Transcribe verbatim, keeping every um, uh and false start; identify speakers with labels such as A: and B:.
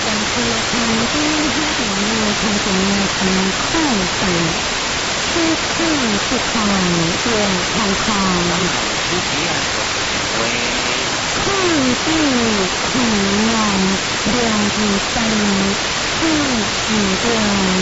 A: 是长江黑条路开始面向快闪，车次不快也太快。快步快慢两步三，快步掉